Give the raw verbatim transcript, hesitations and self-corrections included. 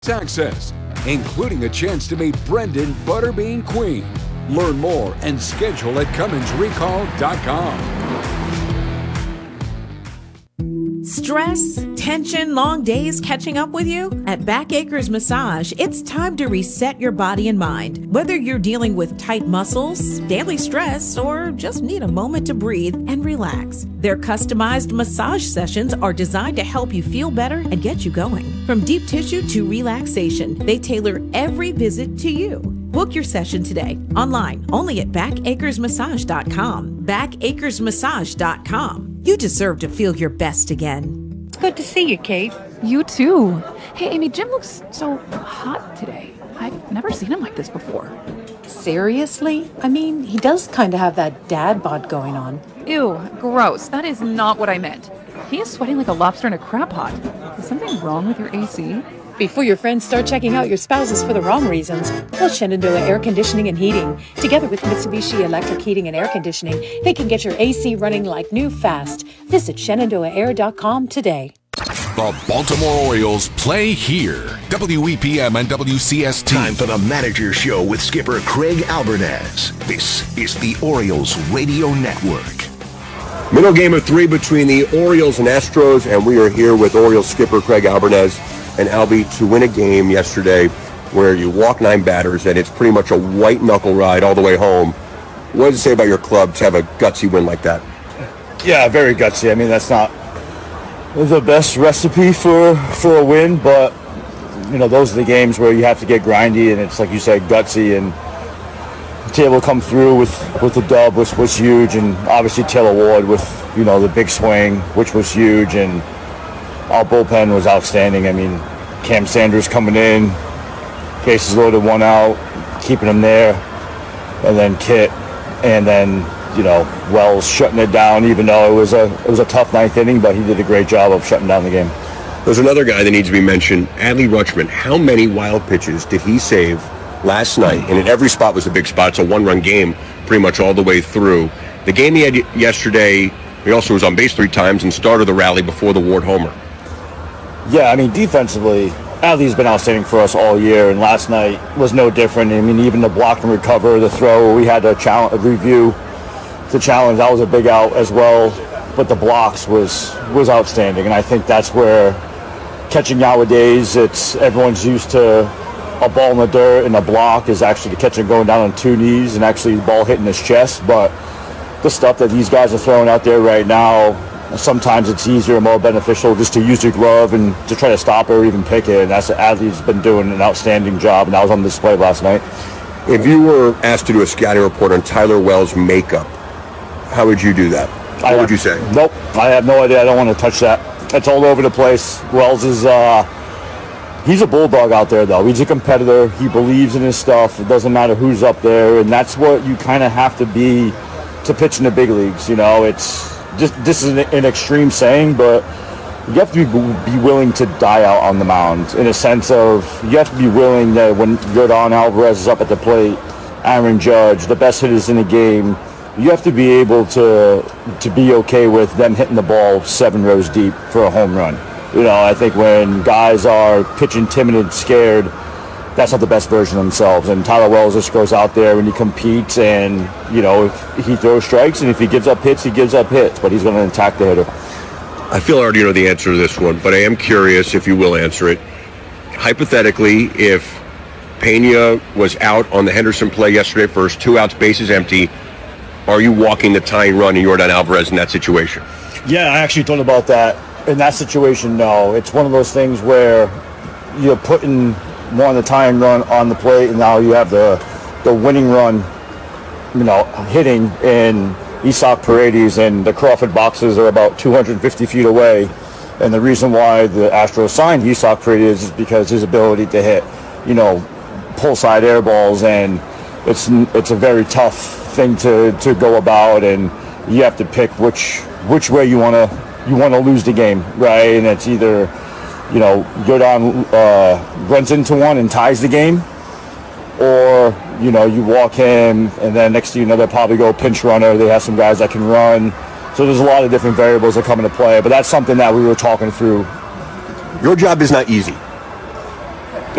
access, including a chance to meet Brendan Butterbean Queen. Learn more and schedule at Cummins Recall dot com. Stress, tension, long days catching up with you? At Back Acres Massage, it's time to reset your body and mind. Whether you're dealing with tight muscles, daily stress, or just need a moment to breathe and relax, their customized massage sessions are designed to help you feel better and get you going. From deep tissue to relaxation, they tailor every visit to you. Book your session today, online, only at back acres massage dot com. back acres massage dot com. You deserve to feel your best again. It's good to see you, Kate. You too. Hey, Amy, Jim looks so hot today. I've never seen him like this before. Seriously? I mean, he does kind of have that dad bod going on. Ew, gross. That is not what I meant. He is sweating like a lobster in a crab pot. Is something wrong with your A C? Before your friends start checking out your spouses for the wrong reasons, call Shenandoah Air Conditioning and Heating. Together with Mitsubishi Electric Heating and Air Conditioning, they can get your A C running like new fast. Visit Shenandoah Air dot com today. The Baltimore Orioles play here. W E P M and W C S T. Time for the Manager Show with skipper Craig Albernaz. This is the Orioles Radio Network. Middle game of three between the Orioles and Astros, and we are here with Orioles skipper Craig Albernaz. And Albie, to win a game yesterday where you walk nine batters and it's pretty much a white knuckle ride all the way home, what does it say about your club to have a gutsy win like that? Yeah, very gutsy. I mean, that's not the best recipe for, for a win, but, you know, those are the games where you have to get grindy, and it's, like you said, gutsy, and to be able to come through with, with the dub was, was huge, and obviously Taylor Ward with, you know, the big swing, which was huge, and our bullpen was outstanding. I mean, Cam Sanders coming in, bases loaded, one out, keeping him there, and then Kit, and then, you know, Wells shutting it down, even though it was a it was a tough ninth inning, but he did a great job of shutting down the game. There's another guy that needs to be mentioned, Adley Rutschman. How many wild pitches did he save last night? And in every spot was a big spot. It's a one-run game pretty much all the way through. The game he had yesterday, he also was on base three times and started the rally before the Ward homer. Yeah, I mean, defensively, Adley's been outstanding for us all year, and last night was no different. I mean, even the block and recover, the throw, we had to challenge, review the challenge. That was a big out as well, but the blocks was was outstanding, and I think that's where catching nowadays, it's everyone's used to a ball in the dirt, and a block is actually the catcher going down on two knees and actually the ball hitting his chest. But the stuff that these guys are throwing out there right now, sometimes it's easier and more beneficial just to use your glove and to try to stop it or even pick it. And that's what Adley's been doing an outstanding job, and that was on display last night. If you were asked to do a scouting report on Tyler Wells' makeup, how would you do that? What I would have, you say? Nope, I have no idea. I don't want to touch that. It's all over the place. Wells is, uh, he's a bulldog out there, though. He's a competitor. He believes in his stuff. It doesn't matter who's up there, and that's what you kind of have to be to pitch in the big leagues. You know, it's just, this is an, an extreme saying, but you have to be, be willing to die out on the mound, in a sense of you have to be willing that when Yordan Alvarez is up at the plate, Aaron Judge, the best hitters in the game, you have to be able to to be okay with them hitting the ball seven rows deep for a home run. You know, I think when guys are pitching timid, scared, that's not the best version of themselves. And Tyler Wells just goes out there and he competes, and, you know, if he throws strikes and if he gives up hits, he gives up hits, but he's going to attack the hitter. I feel I already know the answer to this one, but I am curious if you will answer it. Hypothetically, if Pena was out on the Henderson play yesterday first, two outs, bases empty, are you walking the tying run in Yordan Alvarez in that situation? Yeah, I actually thought about that. In that situation, no. It's one of those things where you're putting one the tying run on the plate, and now you have the the winning run, you know, hitting in Isaac Paredes, and the Crawford boxes are about two hundred fifty feet away. And the reason why the Astros signed Isaac Paredes is because his ability to hit, you know, pull side air balls, and it's it's a very tough thing to, to go about, and you have to pick which which way you want to you want to lose the game, right? And it's either, you know, Yordan uh, runs into one and ties the game, or, you know, you walk him, and then next thing you know, they'll probably go pinch runner. They have some guys that can run. So there's a lot of different variables that come into play, but that's something that we were talking through. Your job is not easy.